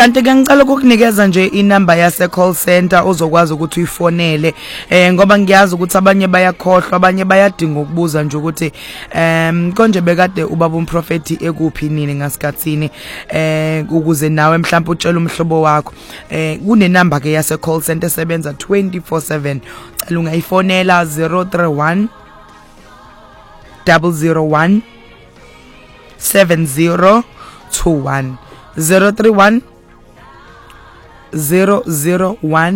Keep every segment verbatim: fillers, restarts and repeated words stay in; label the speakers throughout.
Speaker 1: kanti ke ngicela ukukunikeza nje inamba yase call center ozokwazi ukuthi uyifonele eh ngoba ngiyazi ukuthi abanye bayakhohlwa abanye bayadinga ukubuza nje ukuthi em konje bekade ubaba umprofeti ekuphi nini ngasikhatsini eh ukuze nawe mhlawumbe utshela umhlobo wakho eh kune number ke yase call center esebenza twenty-four seven cela ungayifonela zero three one zero zero one seven zero two one zero three one zero zero one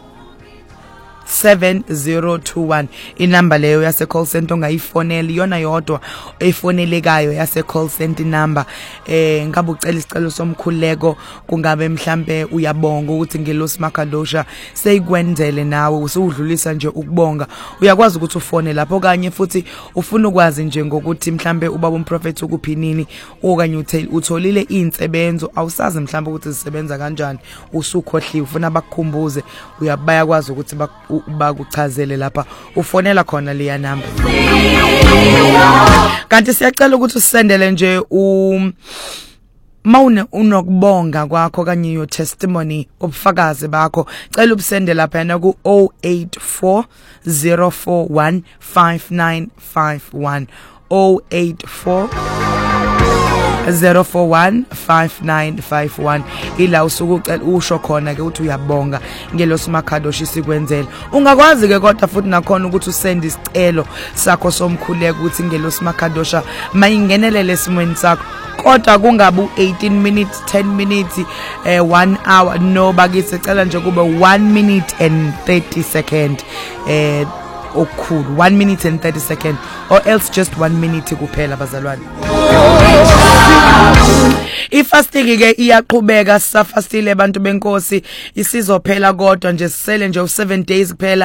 Speaker 1: seven zero two one inamba leyo yase call center ongayifonela yona yodwa efonelekayo yase call center number eh ngabe ucela isicelo somkhuleko kungabe mhlambe uyabonga ukuthi ngelosi makadosha seyikwenzele nawe usudlulisa nje ukubonga uyakwazi ukuthi ufone lapho kanye futhi ufuna ukwazi nje ngokuthi mhlambe ubaba umprofeti ukuphinini okanye utholile insebenzo awusazi mhlambe ukuthi zisebenza kanjani usukhohliwe ufuna bakukhumbuze uyabaya kwazi ukuthi bakuchazele lapha ufonela khona leya number kanti siyacela ukuthi usendele nje u mawune unokubonga kwakho kanye your testimony ubufakazi bakho cela ubusende lapha yana ku zero eight four zero four one five nine five one zero eight four zero four one five nine five one ila usukucela usho khona ke uthi uyabonga ngelosi makadosha sikwenzela ungakwazi ke kodwa futhi nakhona ukuthi usende isicelo sakho somkhuleko ukuthi ngelosi makadosha mayingenelele esimweni sakho kodwa kungabu eighteen minutes ten minutes eh one hour no bakithi cela nje kube one minute and thirty seconds eh okukhulu one minute and thirty seconds or else just one minute kuphela bazalwane ifasting ke iyaqhubeka sisafastile abantu benkosi isizophela kodwa nje sisele nje u seven days kuphela